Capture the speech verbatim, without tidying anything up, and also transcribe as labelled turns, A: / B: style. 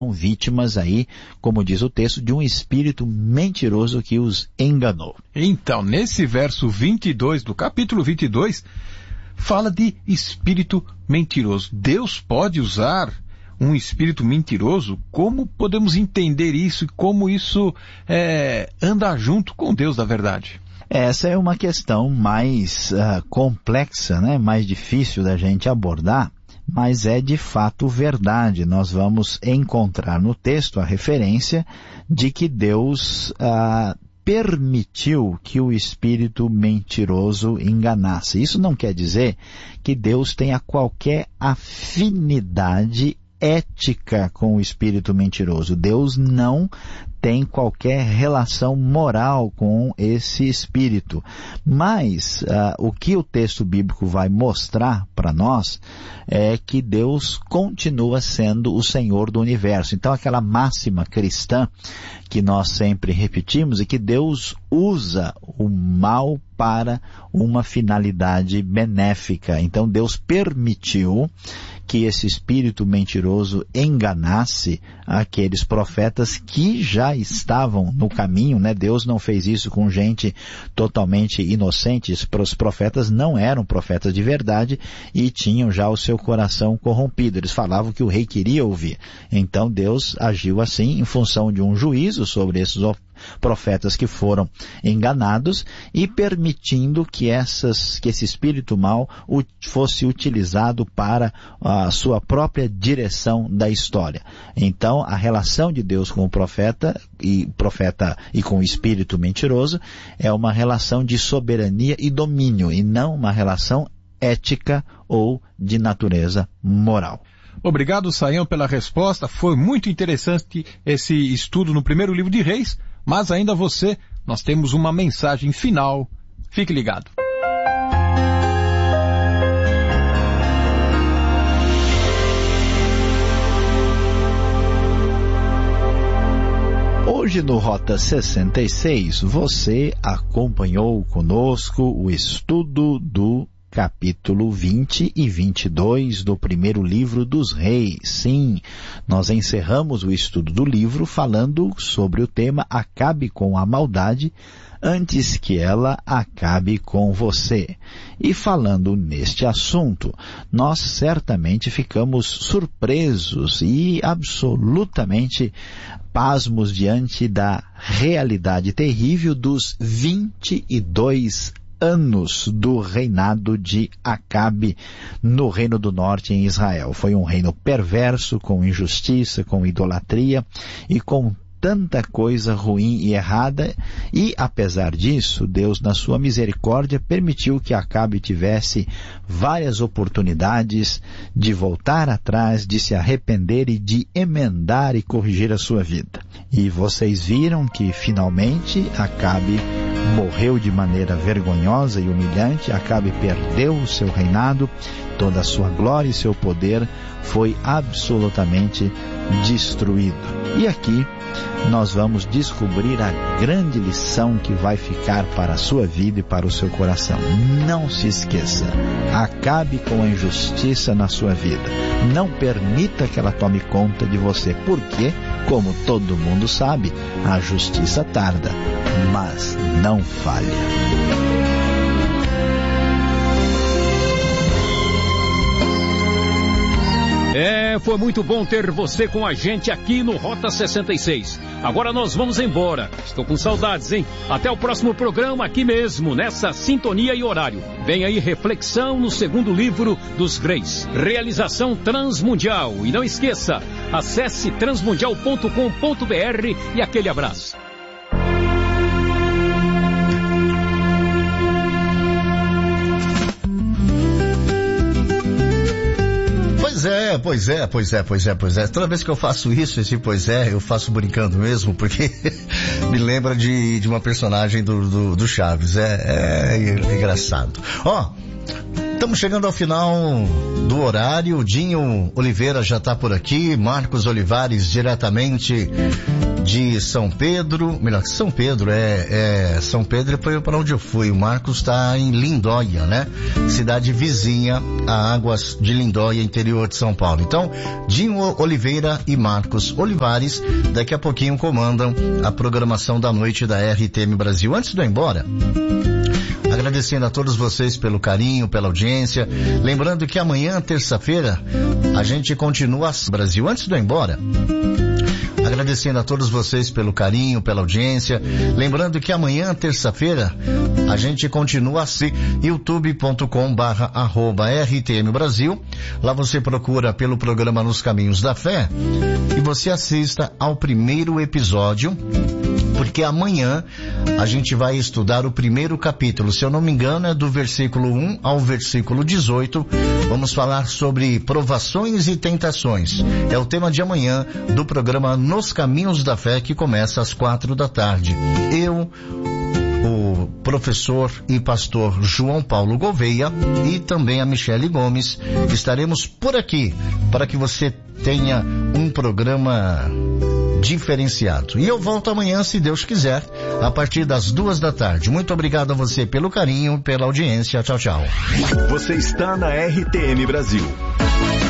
A: vítimas aí, como diz o texto, de um espírito mentiroso que os enganou.
B: Então, nesse verso vinte e dois do capítulo vinte e dois, fala de espírito mentiroso. Deus pode usar um espírito mentiroso? Como podemos entender isso e como isso é, anda junto com Deus da verdade?
A: Essa é uma questão mais uh, complexa, né? Mais difícil da gente abordar, mas é de fato verdade. Nós vamos encontrar no texto a referência de que Deus uh, permitiu que o espírito mentiroso enganasse. Isso não quer dizer que Deus tenha qualquer afinidade ética com o espírito mentiroso. Deus não tem qualquer relação moral com esse espírito. Mas uh, o que o texto bíblico vai mostrar para nós é que Deus continua sendo o Senhor do universo. Então aquela máxima cristã que nós sempre repetimos é que Deus usa o mal para uma finalidade benéfica. Então Deus permitiu que esse espírito mentiroso enganasse aqueles profetas que já estavam no caminho, né? Deus não fez isso com gente totalmente inocente. Os profetas não eram profetas de verdade e tinham já o seu coração corrompido. Eles falavam que o rei queria ouvir. Então Deus agiu assim em função de um juízo sobre esses profetas que foram enganados e permitindo que, essas, que esse espírito mau fosse utilizado para a sua própria direção da história. Então, a relação de Deus com o profeta e, profeta e com o espírito mentiroso é uma relação de soberania e domínio e não uma relação ética ou de natureza moral.
B: Obrigado, Sayão, pela resposta. Foi muito interessante esse estudo no primeiro livro de Reis. Mas ainda você, nós temos uma mensagem final. Fique ligado.
A: Hoje no Rota sessenta e seis, você acompanhou conosco o estudo do capítulo vinte e vinte e dois do primeiro livro dos Reis. Sim, nós encerramos o estudo do livro falando sobre o tema Acabe com a Maldade antes que ela acabe com você. E falando neste assunto, nós certamente ficamos surpresos e absolutamente pasmos diante da realidade terrível dos vinte e dois anos do reinado de Acabe no Reino do Norte em Israel. Foi um reino perverso, com injustiça, com idolatria e com tanta coisa ruim e errada, e apesar disso, Deus na sua misericórdia permitiu que Acabe tivesse várias oportunidades de voltar atrás, de se arrepender e de emendar e corrigir a sua vida. E vocês viram que finalmente Acabe morreu de maneira vergonhosa e humilhante. Acabe perdeu o seu reinado, toda a sua glória e seu poder foi absolutamente destruído. E aqui nós vamos descobrir a grande lição que vai ficar para a sua vida e para o seu coração. Não se esqueça, acabe com a injustiça na sua vida. Não permita que ela tome conta de você, porque, como todo mundo sabe, a justiça tarda, mas não falha.
C: É, foi muito bom ter você com a gente aqui no Rota sessenta e seis. Agora nós vamos embora. Estou com saudades, hein? Até o próximo programa aqui mesmo, nessa sintonia e horário. Vem aí reflexão no segundo livro dos Reis. Realização Transmundial. E não esqueça, acesse transmundial ponto com ponto br e aquele abraço.
D: Pois é, pois é, pois é, pois é, pois é. Toda vez que eu faço isso, esse pois é, eu faço brincando mesmo, porque me lembra de, de uma personagem do, do, do Chaves. É, é engraçado. Ó, estamos chegando ao final do horário. O Dinho Oliveira já está por aqui, Marcos Olivares diretamente de São Pedro, melhor, São Pedro, é, é São Pedro foi para onde eu fui, o Marcos está em Lindóia, né? Cidade vizinha a Águas de Lindóia, interior de São Paulo. Então, Dinho Oliveira e Marcos Olivares, daqui a pouquinho comandam a programação da noite da R T M Brasil. Antes de eu ir embora, agradecendo a todos vocês pelo carinho, pela audiência, lembrando que amanhã, terça-feira, a gente continua Brasil. Antes de eu ir embora, agradecendo a todos vocês pelo carinho, pela audiência. Lembrando que amanhã, terça-feira, a gente continua assim, youtube ponto com barra arroba R T M Brasil. Lá você procura pelo programa Nos Caminhos da Fé e você assista ao primeiro episódio, porque amanhã a gente vai estudar o primeiro capítulo. Se eu não me engano, é do versículo um ao versículo dezoito. Vamos falar sobre provações e tentações. É o tema de amanhã do programa Nos Caminhos da Fé, que começa às quatro da tarde. Eu, o professor e pastor João Paulo Gouveia e também a Michele Gomes estaremos por aqui para que você tenha um programa diferenciado. E eu volto amanhã, se Deus quiser, a partir das duas da tarde. Muito obrigado a você pelo carinho, pela audiência. Tchau, tchau.
E: Você está na R T M Brasil.